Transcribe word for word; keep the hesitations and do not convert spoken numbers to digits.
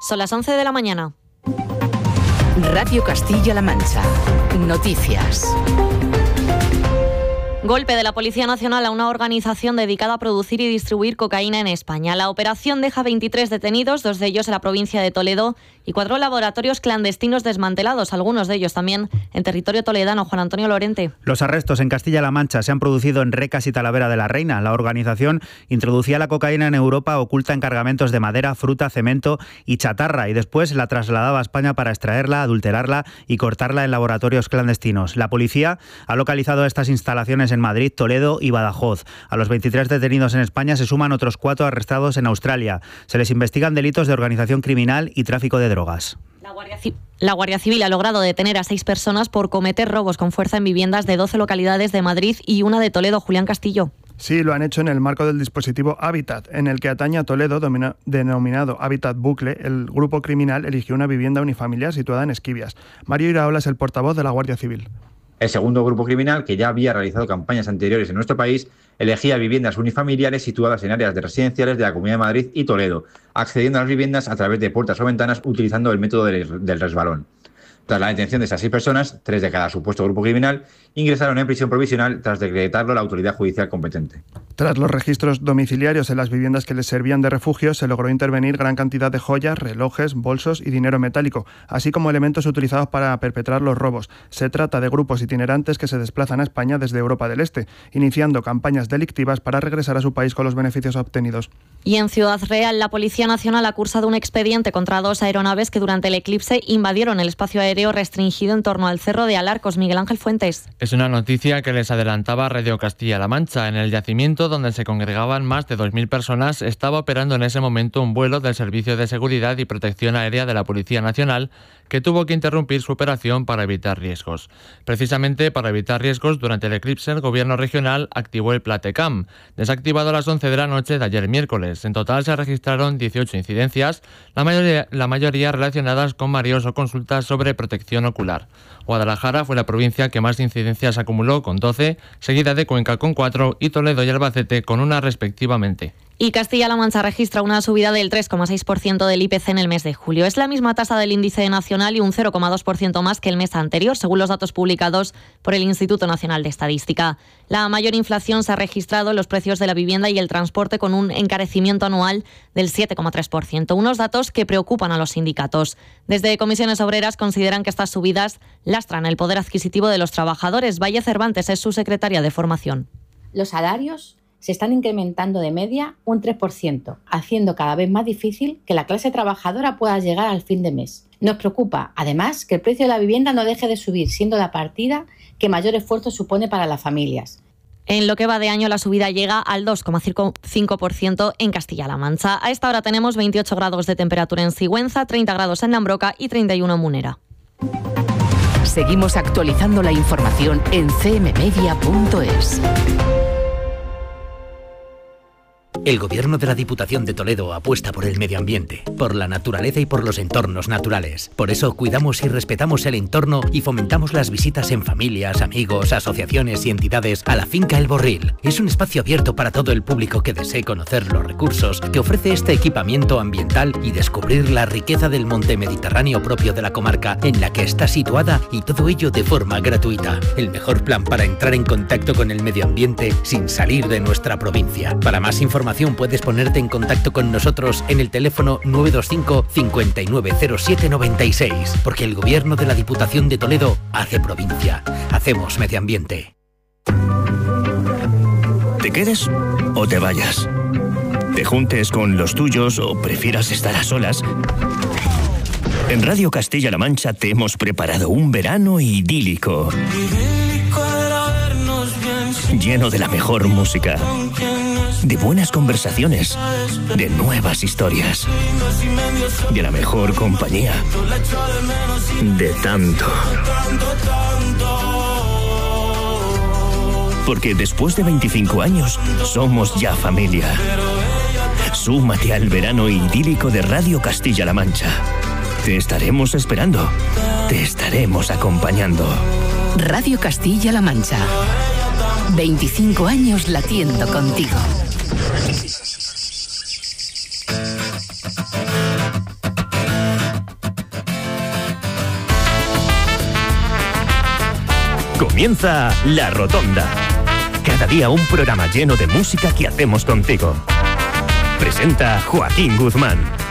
Son las once de la mañana. Radio Castilla-La Mancha. Noticias. Golpe de la Policía Nacional a una organización dedicada a producir y distribuir cocaína en España. La operación deja veintitrés detenidos, dos de ellos en la provincia de Toledo, y cuatro laboratorios clandestinos desmantelados, algunos de ellos también en territorio toledano. Juan Antonio Lorente. Los arrestos en Castilla-La Mancha se han producido en Recas y Talavera de la Reina. La organización introducía la cocaína en Europa oculta en cargamentos de madera, fruta, cemento y chatarra, y después la trasladaba a España para extraerla, adulterarla y cortarla en laboratorios clandestinos. La policía ha localizado estas instalaciones en Madrid, Toledo y Badajoz. A los veintitrés detenidos en España se suman otros cuatro arrestados en Australia. Se les investigan delitos de organización criminal y tráfico de drogas. La Guardia, la Guardia Civil ha logrado detener a seis personas por cometer robos con fuerza en viviendas de doce localidades de Madrid y una de Toledo. Julián Castillo. Sí, lo han hecho en el marco del dispositivo Hábitat, en el que atañe a Toledo, domina, denominado Hábitat Bucle. El grupo criminal eligió una vivienda unifamiliar situada en Esquivias. Mario Iraola es el portavoz de la Guardia Civil. El segundo grupo criminal, que ya había realizado campañas anteriores en nuestro país, elegía viviendas unifamiliares situadas en áreas de residenciales de la Comunidad de Madrid y Toledo, accediendo a las viviendas a través de puertas o ventanas utilizando el método del resbalón. Tras la detención de esas seis personas, tres de cada supuesto grupo criminal, ingresaron en prisión provisional tras decretarlo la autoridad judicial competente. Tras los registros domiciliarios en las viviendas que les servían de refugio, se logró intervenir gran cantidad de joyas, relojes, bolsos y dinero metálico, así como elementos utilizados para perpetrar los robos. Se trata de grupos itinerantes que se desplazan a España desde Europa del Este, iniciando campañas delictivas para regresar a su país con los beneficios obtenidos. Y en Ciudad Real, la Policía Nacional ha cursado un expediente contra dos aeronaves que durante el eclipse invadieron el espacio aéreo restringido en torno al Cerro de Alarcos. Miguel Ángel Fuentes. Es una noticia que les adelantaba Radio Castilla-La Mancha. En el yacimiento, donde se congregaban más de dos mil personas, estaba operando en ese momento un vuelo del Servicio de Seguridad y Protección Aérea de la Policía Nacional, que tuvo que interrumpir su operación para evitar riesgos. Precisamente para evitar riesgos, durante el eclipse, el Gobierno regional activó el Platecam, desactivado a las once de la noche de ayer miércoles. En total se registraron dieciocho incidencias, la mayoría, la mayoría relacionadas con mareos o consultas sobre protección ocular. Guadalajara fue la provincia que más incidencias acumuló, con doce, seguida de Cuenca con cuatro y Toledo y Albacete con una respectivamente. Y Castilla-La Mancha registra una subida del tres coma seis por ciento del I P C en el mes de julio. Es la misma tasa del índice nacional y un cero coma dos por ciento más que el mes anterior, según los datos publicados por el Instituto Nacional de Estadística. La mayor inflación se ha registrado en los precios de la vivienda y el transporte, con un encarecimiento anual del siete coma tres por ciento, unos datos que preocupan a los sindicatos. Desde Comisiones Obreras consideran que estas subidas lastran el poder adquisitivo de los trabajadores. Valle Cervantes es su secretaria de Formación. Los salarios se están incrementando de media un tres por ciento, haciendo cada vez más difícil que la clase trabajadora pueda llegar al fin de mes. Nos preocupa, además, que el precio de la vivienda no deje de subir, siendo la partida que mayor esfuerzo supone para las familias. En lo que va de año, la subida llega al dos coma cinco por ciento en Castilla-La Mancha. A esta hora tenemos veintiocho grados de temperatura en Sigüenza, treinta grados en Lambroca y treinta y uno en Munera. Seguimos actualizando la información en c m media punto es. El Gobierno de la Diputación de Toledo apuesta por el medio ambiente, por la naturaleza y por los entornos naturales. Por eso cuidamos y respetamos el entorno y fomentamos las visitas en familias, amigos, asociaciones y entidades a la finca El Borril. Es un espacio abierto para todo el público que desee conocer los recursos que ofrece este equipamiento ambiental y descubrir la riqueza del monte mediterráneo propio de la comarca en la que está situada, y todo ello de forma gratuita. El mejor plan para entrar en contacto con el medio ambiente sin salir de nuestra provincia. Para más información puedes ponerte en contacto con nosotros en el teléfono nueve dos cinco, cinco nueve cero siete nueve seis, porque el Gobierno de la Diputación de Toledo hace provincia. Hacemos medio ambiente. ¿Te quedes o te vayas? ¿Te juntes con los tuyos o prefieras estar a solas? En Radio Castilla-La Mancha te hemos preparado un verano idílico, lleno de la mejor música, de buenas conversaciones, de nuevas historias, de la mejor compañía, de tanto. Porque después de veinticinco años, somos ya familia. Súmate al verano idílico de Radio Castilla-La Mancha. Te estaremos esperando. Te estaremos acompañando. Radio Castilla-La Mancha. veinticinco años latiendo contigo. Comienza La Rotonda. Cada día un programa lleno de música que hacemos contigo. Presenta Joaquín Guzmán.